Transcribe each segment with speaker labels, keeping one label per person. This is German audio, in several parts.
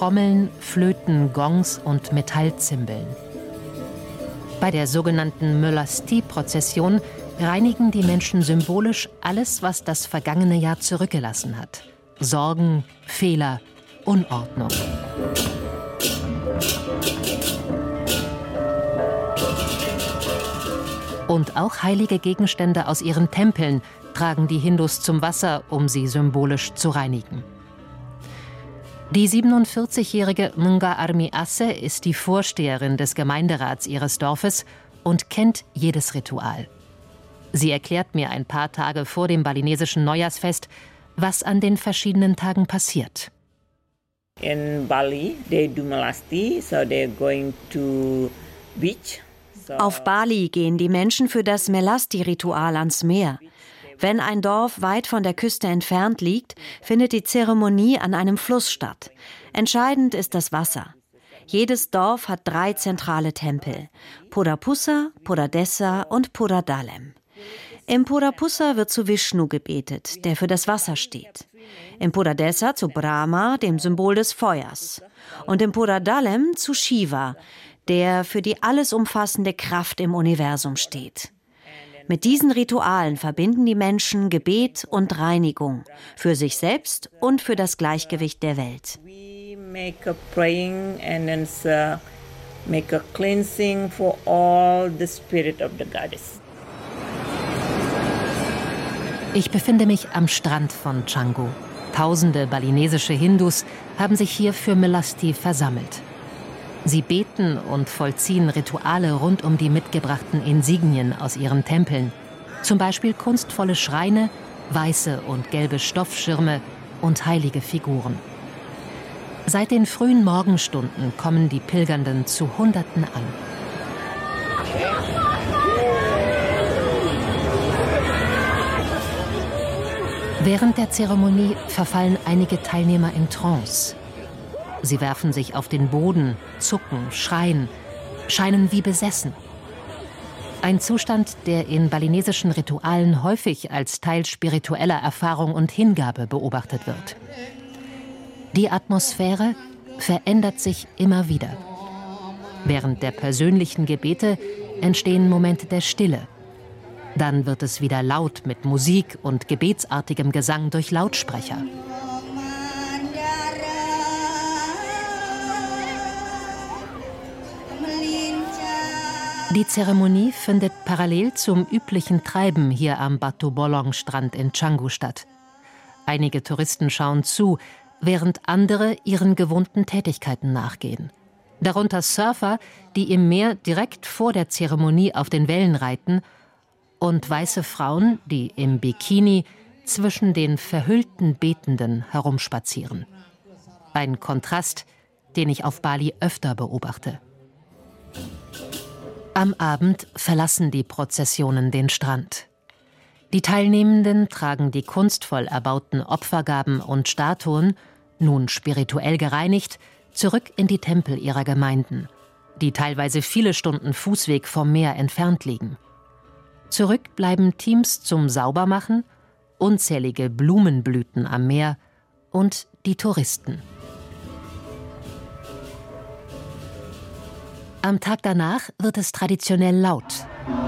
Speaker 1: Trommeln, Flöten, Gongs und Metallzimbeln. Bei der sogenannten Mölasti-Prozession reinigen die Menschen symbolisch alles, was das vergangene Jahr zurückgelassen hat. Sorgen, Fehler, Unordnung. Und auch heilige Gegenstände aus ihren Tempeln tragen die Hindus zum Wasser, um sie symbolisch zu reinigen. Die 47-jährige Nga Armi Asse ist die Vorsteherin des Gemeinderats ihres Dorfes und kennt jedes Ritual. Sie erklärt mir ein paar Tage vor dem balinesischen Neujahrsfest, was an den verschiedenen Tagen passiert.
Speaker 2: In Bali, they do Melasti, so they're going to beach.
Speaker 3: Auf Bali gehen die Menschen für das Melasti-Ritual ans Meer. Wenn ein Dorf weit von der Küste entfernt liegt, findet die Zeremonie an einem Fluss statt. Entscheidend ist das Wasser. Jedes Dorf hat 3 zentrale Tempel: Purapussa, Puradesa und Puradalem. Im Purapussa wird zu Vishnu gebetet, der für das Wasser steht. Im Puradesa zu Brahma, dem Symbol des Feuers. Und im Puradalem zu Shiva, der für die alles umfassende Kraft im Universum steht. Mit diesen Ritualen verbinden die Menschen Gebet und Reinigung für sich selbst und für das Gleichgewicht der Welt.
Speaker 2: We make a praying and then make a cleansing for all the spirit of the goddess.
Speaker 1: Ich befinde mich am Strand von Canggu. Tausende balinesische Hindus haben sich hier für Melasti versammelt. Sie beten und vollziehen Rituale rund um die mitgebrachten Insignien aus ihren Tempeln. Zum Beispiel kunstvolle Schreine, weiße und gelbe Stoffschirme und heilige Figuren. Seit den frühen Morgenstunden kommen die Pilgernden zu Hunderten an. Während der Zeremonie verfallen einige Teilnehmer in Trance. Sie werfen sich auf den Boden, zucken, schreien, scheinen wie besessen. Ein Zustand, der in balinesischen Ritualen häufig als Teil spiritueller Erfahrung und Hingabe beobachtet wird. Die Atmosphäre verändert sich immer wieder. Während der persönlichen Gebete entstehen Momente der Stille. Dann wird es wieder laut mit Musik und gebetsartigem Gesang durch Lautsprecher. Die Zeremonie findet parallel zum üblichen Treiben hier am Batu Bolong-Strand in Canggu statt. Einige Touristen schauen zu, während andere ihren gewohnten Tätigkeiten nachgehen. Darunter Surfer, die im Meer direkt vor der Zeremonie auf den Wellen reiten, und weiße Frauen, die im Bikini zwischen den verhüllten Betenden herumspazieren. Ein Kontrast, den ich auf Bali öfter beobachte. Am Abend verlassen die Prozessionen den Strand. Die Teilnehmenden tragen die kunstvoll erbauten Opfergaben und Statuen, nun spirituell gereinigt, zurück in die Tempel ihrer Gemeinden, die teilweise viele Stunden Fußweg vom Meer entfernt liegen. Zurück bleiben Teams zum Saubermachen, unzählige Blumenblüten am Meer und die Touristen. Am Tag danach wird es traditionell laut.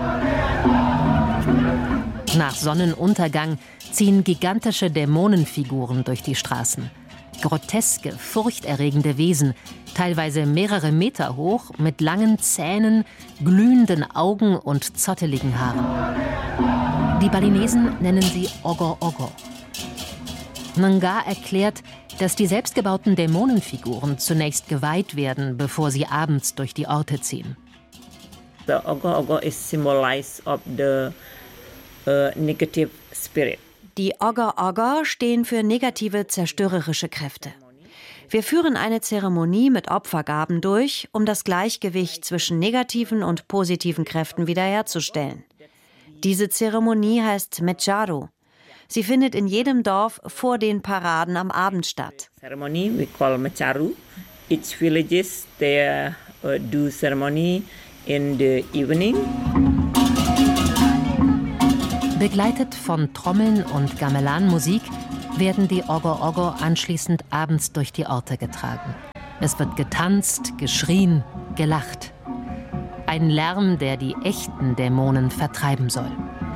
Speaker 1: Nach Sonnenuntergang ziehen gigantische Dämonenfiguren durch die Straßen. Groteske, furchterregende Wesen, teilweise mehrere Meter hoch, mit langen Zähnen, glühenden Augen und zotteligen Haaren. Die Balinesen nennen sie Ogo Ogo. Nga erklärt, dass die selbstgebauten Dämonenfiguren zunächst geweiht werden, bevor sie abends durch die Orte ziehen.
Speaker 2: The Ogo Ogo is symbolized of the negative spirit.
Speaker 3: Die Ogo Ogo stehen für negative, zerstörerische Kräfte. Wir führen eine Zeremonie mit Opfergaben durch, um das Gleichgewicht zwischen negativen und positiven Kräften wiederherzustellen. Diese Zeremonie heißt Mecharu. Sie findet in jedem Dorf vor den Paraden am Abend statt.
Speaker 2: Ceremony we call Mecharu. Each villages they do ceremony in the evening.
Speaker 1: Begleitet von Trommeln und Gamelan-Musik werden die Ogo Ogo anschließend abends durch die Orte getragen. Es wird getanzt, geschrien, gelacht. Ein Lärm, der die echten Dämonen vertreiben soll.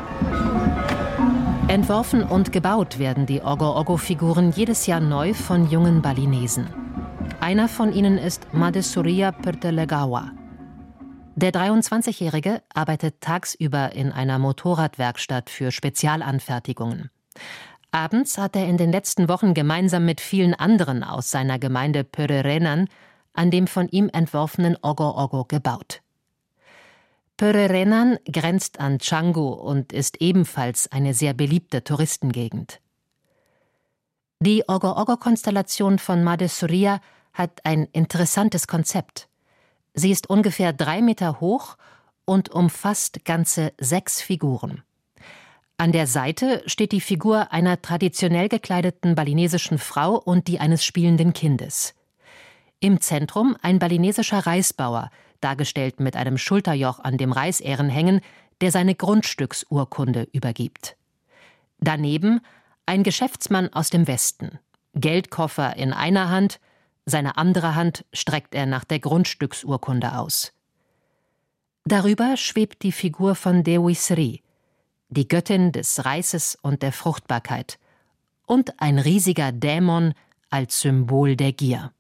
Speaker 1: Entworfen und gebaut werden die Ogo-Ogo-Figuren jedes Jahr neu von jungen Balinesen. Einer von ihnen ist Madhesuriya Pertelegawa. Der 23-Jährige arbeitet tagsüber in einer Motorradwerkstatt für Spezialanfertigungen. Abends hat er in den letzten Wochen gemeinsam mit vielen anderen aus seiner Gemeinde Pererenan an dem von ihm entworfenen Ogo-Ogo gebaut. Pererenan grenzt an Canggu und ist ebenfalls eine sehr beliebte Touristengegend. Die Ogo-Ogo-Konstellation von Madhesuriya hat ein interessantes Konzept. Sie ist ungefähr 3 Meter hoch und umfasst ganze 6 Figuren. An der Seite steht die Figur einer traditionell gekleideten balinesischen Frau und die eines spielenden Kindes. Im Zentrum ein balinesischer Reisbauer, dargestellt mit einem Schulterjoch an dem Reisähren hängen, der seine Grundstücksurkunde übergibt. Daneben ein Geschäftsmann aus dem Westen. Geldkoffer in einer Hand, seine andere Hand streckt er nach der Grundstücksurkunde aus. Darüber schwebt die Figur von Dewi Sri, die Göttin des Reises und der Fruchtbarkeit, und ein riesiger Dämon als Symbol der Gier.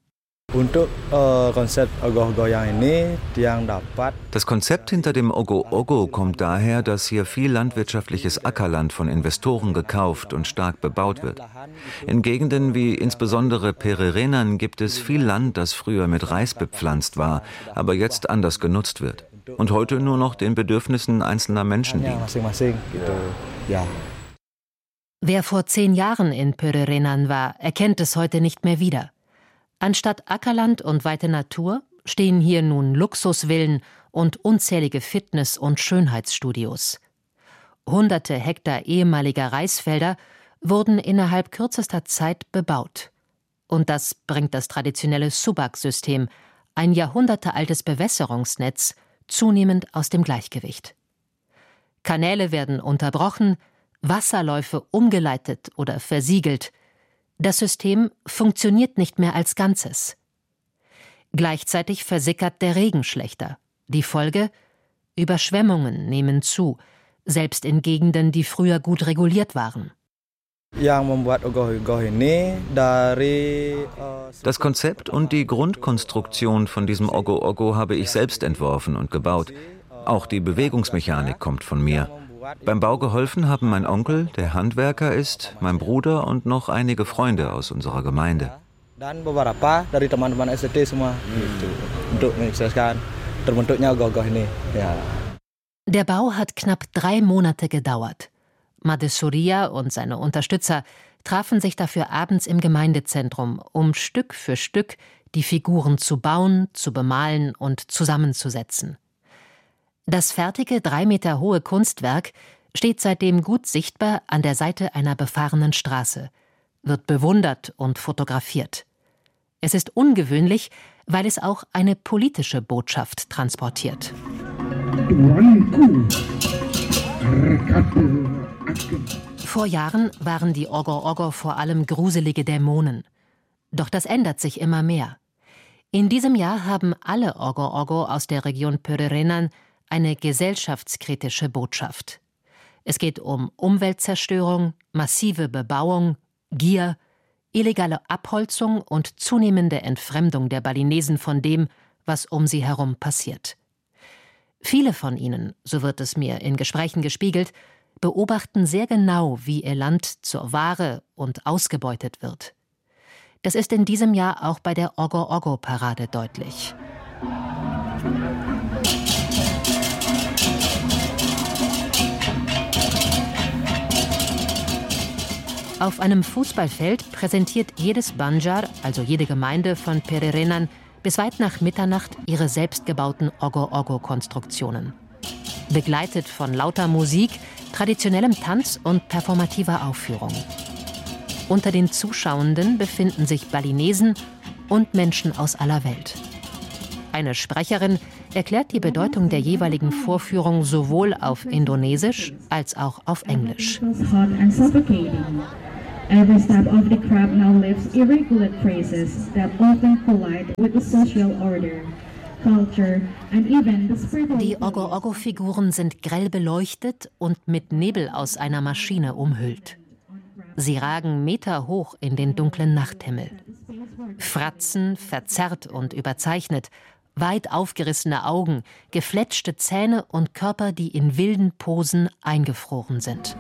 Speaker 4: Das Konzept hinter dem Ogo-Ogo kommt daher, dass hier viel landwirtschaftliches Ackerland von Investoren gekauft und stark bebaut wird. In Gegenden wie insbesondere Pererenan gibt es viel Land, das früher mit Reis bepflanzt war, aber jetzt anders genutzt wird und heute nur noch den Bedürfnissen einzelner Menschen dient.
Speaker 1: Wer vor 10 Jahren in Pererenan war, erkennt es heute nicht mehr wieder. Anstatt Ackerland und weite Natur stehen hier nun Luxusvillen und unzählige Fitness- und Schönheitsstudios. Hunderte Hektar ehemaliger Reisfelder wurden innerhalb kürzester Zeit bebaut. Und das bringt das traditionelle Subak-System, ein jahrhundertealtes Bewässerungsnetz, zunehmend aus dem Gleichgewicht. Kanäle werden unterbrochen, Wasserläufe umgeleitet oder versiegelt. Das System funktioniert nicht mehr als Ganzes. Gleichzeitig versickert der Regen schlechter. Die Folge? Überschwemmungen nehmen zu, selbst in Gegenden, die früher gut reguliert waren.
Speaker 4: Das Konzept und die Grundkonstruktion von diesem Ogo-Ogo habe ich selbst entworfen und gebaut. Auch die Bewegungsmechanik kommt von mir. Beim Bau geholfen haben mein Onkel, der Handwerker ist, mein Bruder und noch einige Freunde aus unserer Gemeinde.
Speaker 1: Der Bau hat knapp 3 Monate gedauert. Madhesuriya und seine Unterstützer trafen sich dafür abends im Gemeindezentrum, um Stück für Stück die Figuren zu bauen, zu bemalen und zusammenzusetzen. Das fertige 3 Meter hohe Kunstwerk steht seitdem gut sichtbar an der Seite einer befahrenen Straße, wird bewundert und fotografiert. Es ist ungewöhnlich, weil es auch eine politische Botschaft transportiert. Vor Jahren waren die Ogo-Ogo vor allem gruselige Dämonen. Doch das ändert sich immer mehr. In diesem Jahr haben alle Ogo-Ogo aus der Region Pererenan eine gesellschaftskritische Botschaft. Es geht um Umweltzerstörung, massive Bebauung, Gier, illegale Abholzung und zunehmende Entfremdung der Balinesen von dem, was um sie herum passiert. Viele von ihnen, so wird es mir in Gesprächen gespiegelt, beobachten sehr genau, wie ihr Land zur Ware und ausgebeutet wird. Das ist in diesem Jahr auch bei der Ogo-Ogo-Parade deutlich. Auf einem Fußballfeld präsentiert jedes Banjar, also jede Gemeinde von Pererenan, bis weit nach Mitternacht ihre selbstgebauten Ogo-Ogo-Konstruktionen. Begleitet von lauter Musik, traditionellem Tanz und performativer Aufführung. Unter den Zuschauenden befinden sich Balinesen und Menschen aus aller Welt. Eine Sprecherin erklärt die Bedeutung der jeweiligen Vorführung sowohl auf Indonesisch als auch auf Englisch.
Speaker 5: Every step of the crab now lives irregular traces that often collide with the social order, culture and even the spiritual.
Speaker 1: Die Ogo-Ogo-Figuren sind grell beleuchtet und mit Nebel aus einer Maschine umhüllt. Sie ragen meterhoch in den dunklen Nachthimmel. Fratzen, verzerrt und überzeichnet, weit aufgerissene Augen, gefletschte Zähne und Körper, die in wilden Posen eingefroren sind.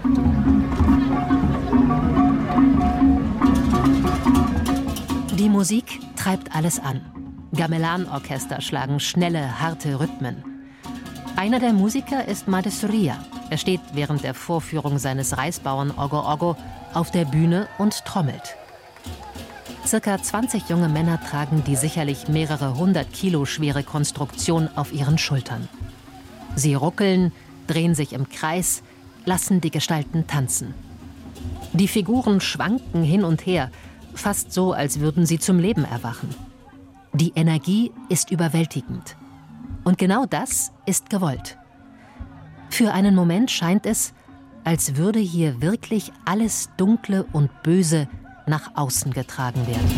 Speaker 1: Die Musik treibt alles an. Gamelan-Orchester schlagen schnelle, harte Rhythmen. Einer der Musiker ist Made Surya. Er steht während der Vorführung seines Reisbauern Ogo-Ogo auf der Bühne und trommelt. Circa 20 junge Männer tragen die sicherlich mehrere 100 Kilo schwere Konstruktion auf ihren Schultern. Sie ruckeln, drehen sich im Kreis, lassen die Gestalten tanzen. Die Figuren schwanken hin und her, fast so, als würden sie zum Leben erwachen. Die Energie ist überwältigend. Und genau das ist gewollt. Für einen Moment scheint es, als würde hier wirklich alles Dunkle und Böse nach außen getragen werden.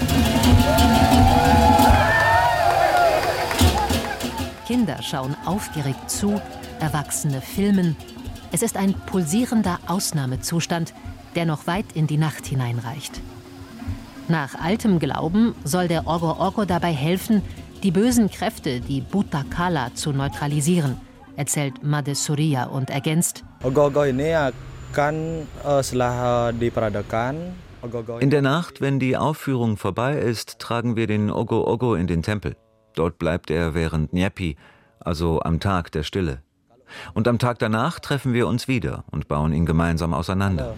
Speaker 1: Kinder schauen aufgeregt zu, Erwachsene filmen. Es ist ein pulsierender Ausnahmezustand, der noch weit in die Nacht hineinreicht. Nach altem Glauben soll der Ogo-Ogo dabei helfen, die bösen Kräfte, die Buta Kala, zu neutralisieren, erzählt Made Surya und ergänzt:
Speaker 4: In der Nacht, wenn die Aufführung vorbei ist, tragen wir den Ogo-Ogo in den Tempel. Dort bleibt er während Nyepi, also am Tag der Stille. Und am Tag danach treffen wir uns wieder und bauen ihn gemeinsam auseinander.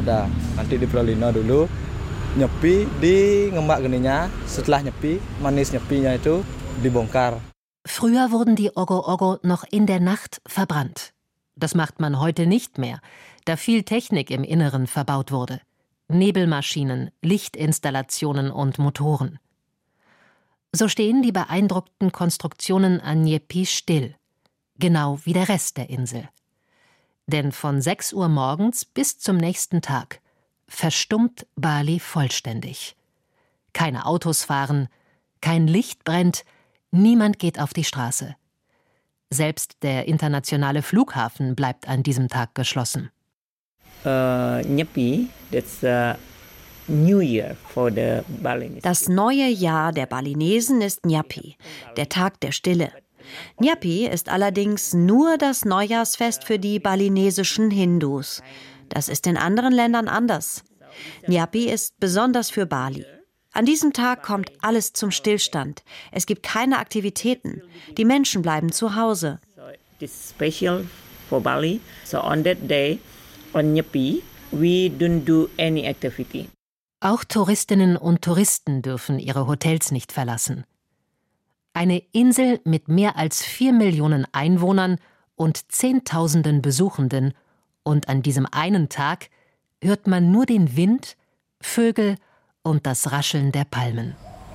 Speaker 1: Früher wurden die Ogo-Ogo noch in der Nacht verbrannt. Das macht man heute nicht mehr, da viel Technik im Inneren verbaut wurde. Nebelmaschinen, Lichtinstallationen und Motoren. So stehen die beeindruckten Konstruktionen an Nyepi still, genau wie der Rest der Insel. Denn von 6 Uhr morgens bis zum nächsten Tag verstummt Bali vollständig. Keine Autos fahren, kein Licht brennt, niemand geht auf die Straße. Selbst der internationale Flughafen bleibt an diesem Tag geschlossen.
Speaker 2: Nyepi, that's New Year for the Balinese.
Speaker 3: Das neue Jahr der Balinesen ist Nyepi, der Tag der Stille. Nyepi ist allerdings nur das Neujahrsfest für die balinesischen Hindus. Das ist in anderen Ländern anders. Nyepi ist besonders für Bali. An diesem Tag kommt alles zum Stillstand. Es gibt keine Aktivitäten. Die Menschen bleiben zu Hause.
Speaker 2: So it is special for Bali. So on that day, on Nyepi, we don't do any activity.
Speaker 1: Auch Touristinnen und Touristen dürfen ihre Hotels nicht verlassen. Eine Insel mit mehr als 4 Millionen Einwohnern und Zehntausenden Besuchenden. Und an diesem einen Tag hört man nur den Wind, Vögel und das Rascheln der Palmen.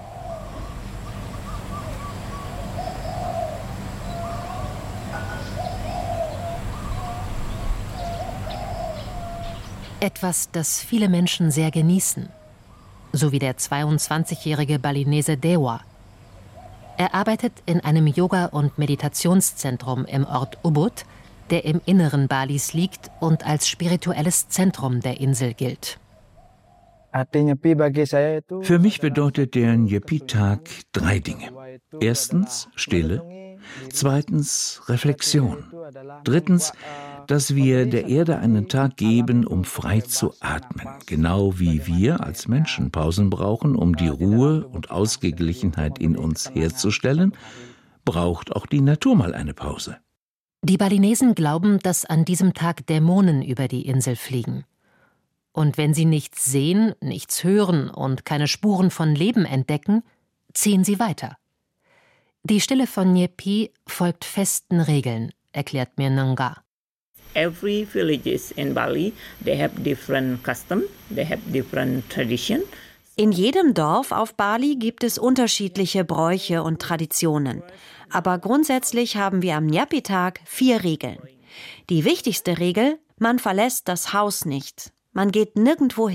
Speaker 1: Etwas, das viele Menschen sehr genießen. So wie der 22-jährige Balinese Dewa. Er arbeitet in einem Yoga- und Meditationszentrum im Ort Ubud, der im Inneren Balis liegt und als spirituelles Zentrum der Insel gilt.
Speaker 6: Für mich bedeutet der Nyepi-Tag 3 Dinge. Erstens Stille, zweitens Reflexion, drittens, dass wir der Erde einen Tag geben, um frei zu atmen, genau wie wir als Menschen Pausen brauchen, um die Ruhe und Ausgeglichenheit in uns herzustellen, braucht auch die Natur mal eine Pause.
Speaker 1: Die Balinesen glauben, dass an diesem Tag Dämonen über die Insel fliegen. Und wenn sie nichts sehen, nichts hören und keine Spuren von Leben entdecken, ziehen sie weiter. Die Stille von Nyepi folgt festen Regeln, erklärt mir Nanga.
Speaker 2: Every villages in Bali, they have different custom, they have different tradition.
Speaker 3: In jedem Dorf auf Bali gibt es unterschiedliche Bräuche und Traditionen. Aber grundsätzlich haben wir am Nyepi-Tag 4 Regeln. Die wichtigste Regel: Man verlässt das Haus nicht. Man geht nirgendwo hin.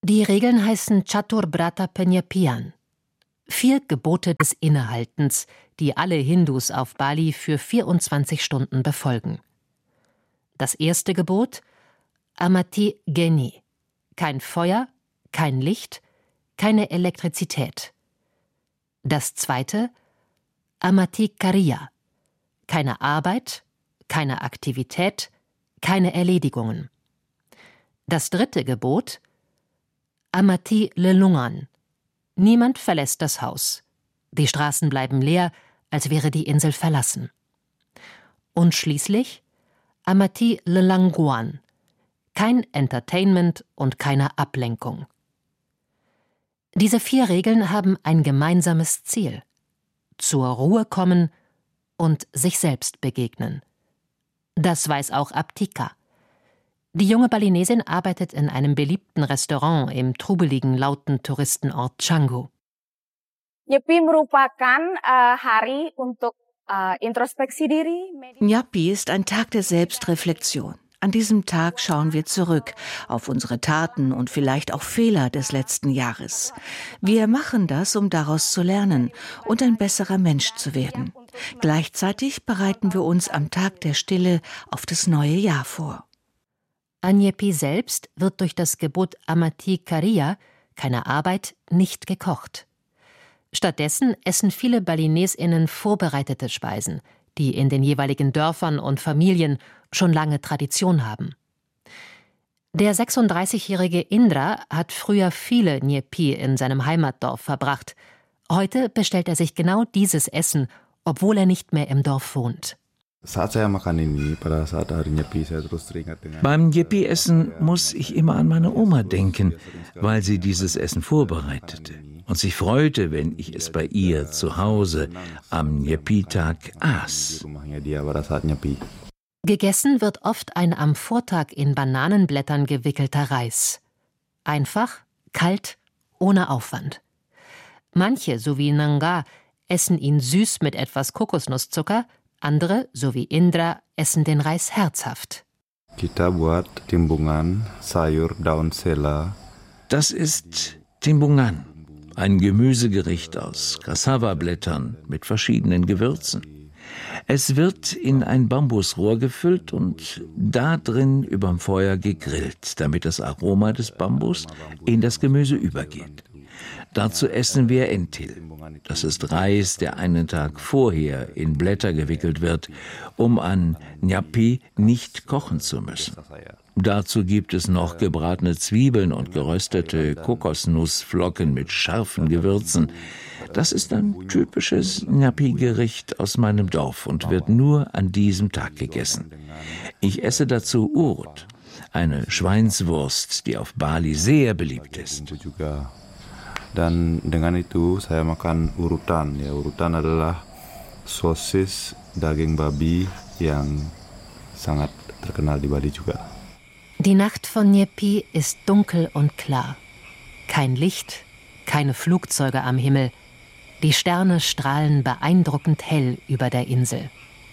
Speaker 1: Die Regeln heißen Catur Brata Penyapian. 4 Gebote des Innehaltens, die alle Hindus auf Bali für 24 Stunden befolgen. Das erste Gebot: Amati Geni. Kein Feuer, kein Licht, keine Elektrizität. Das zweite: Amati Kariya. Keine Arbeit, keine Aktivität, keine Erledigungen. Das dritte Gebot: Amati Lelungan. Niemand verlässt das Haus. Die Straßen bleiben leer, als wäre die Insel verlassen. Und schließlich Amati Lelanguan. Kein Entertainment und keine Ablenkung. Diese 4 Regeln haben ein gemeinsames Ziel: zur Ruhe kommen und sich selbst begegnen. Das weiß auch Aptika. Die junge Balinesin arbeitet in einem beliebten Restaurant im trubeligen, lauten Touristenort Canggu.
Speaker 7: Nyepi merupakan hari untuk introspeksi diri.
Speaker 8: Nyepi ist ein Tag der Selbstreflexion. An diesem Tag schauen wir zurück auf unsere Taten und vielleicht auch Fehler des letzten Jahres. Wir machen das, um daraus zu lernen und ein besserer Mensch zu werden. Gleichzeitig bereiten wir uns am Tag der Stille auf das neue Jahr vor.
Speaker 1: An Nyepi selbst wird durch das Gebot Amati Kariya, keine Arbeit, nicht gekocht. Stattdessen essen viele BalinesInnen vorbereitete Speisen, die in den jeweiligen Dörfern und Familien schon lange Tradition haben. Der 36-jährige Indra hat früher viele Nyepi in seinem Heimatdorf verbracht. Heute bestellt er sich genau dieses Essen, obwohl er nicht mehr im Dorf wohnt.
Speaker 6: Beim Nyepi-Essen muss ich immer an meine Oma denken, weil sie dieses Essen vorbereitete und sich freute, wenn ich es bei ihr zu Hause am Nyepi-Tag aß.
Speaker 1: Gegessen wird oft ein am Vortag in Bananenblättern gewickelter Reis. Einfach, kalt, ohne Aufwand. Manche, so wie Nanga, essen ihn süß mit etwas Kokosnusszucker, andere, so wie Indra, essen den Reis herzhaft.
Speaker 6: Das ist Timbungan, ein Gemüsegericht aus Cassava-Blättern mit verschiedenen Gewürzen. Es wird in ein Bambusrohr gefüllt und da drin überm Feuer gegrillt, damit das Aroma des Bambus in das Gemüse übergeht. Dazu essen wir Entil. Das ist Reis, der einen Tag vorher in Blätter gewickelt wird, um an Nyepi nicht kochen zu müssen. Dazu gibt es noch gebratene Zwiebeln und geröstete Kokosnussflocken mit scharfen Gewürzen. Das ist ein typisches Nyepi-Gericht aus meinem Dorf und wird nur an diesem Tag gegessen. Ich esse dazu Urut, eine Schweinswurst, die auf Bali sehr beliebt ist.
Speaker 9: Dan dengan itu saya makan urutan. Ya, urutan adalah sosis daging babi yang sangat terkenal di Bali juga.
Speaker 1: Die Nacht von Nyepi ist dunkel und klar. Kein Licht, keine Flugzeuge am Himmel. Die Sterne strahlen beeindruckend hell über der Insel.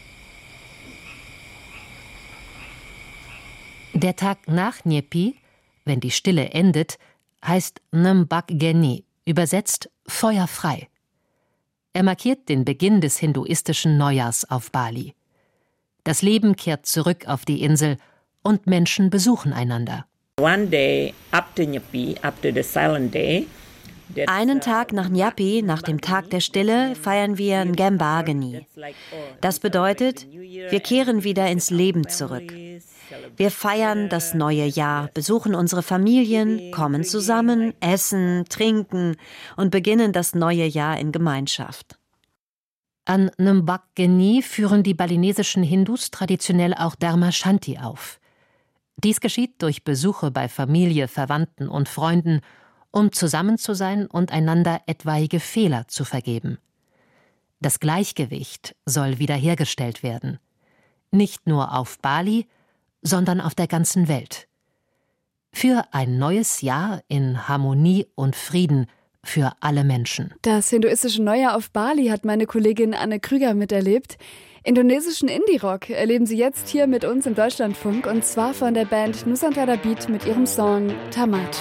Speaker 1: Der Tag nach Nyepi, wenn die Stille endet, heißt Nembak Geni, übersetzt feuerfrei. Er markiert den Beginn des hinduistischen Neujahrs auf Bali. Das Leben kehrt zurück auf die Insel und Menschen besuchen einander.
Speaker 2: One day after Nyepi, after the silent day,
Speaker 3: Einen Tag nach Nyepi, nach dem Tag der Stille, feiern wir Ngembageni. Das bedeutet, wir kehren wieder ins Leben zurück. Wir feiern das neue Jahr, besuchen unsere Familien, kommen zusammen, essen, trinken und beginnen das neue Jahr in Gemeinschaft.
Speaker 1: An Nembak Geni führen die balinesischen Hindus traditionell auch Dharma Shanti auf. Dies geschieht durch Besuche bei Familie, Verwandten und Freunden, um zusammen zu sein und einander etwaige Fehler zu vergeben. Das Gleichgewicht soll wiederhergestellt werden. Nicht nur auf Bali, sondern auf der ganzen Welt. Für ein neues Jahr in Harmonie und Frieden für alle Menschen.
Speaker 10: Das hinduistische Neujahr auf Bali hat meine Kollegin Anne Krüger miterlebt. Indonesischen Indie-Rock erleben Sie jetzt hier mit uns im Deutschlandfunk, und zwar von der Band Nusantara Beat mit ihrem Song Tamat.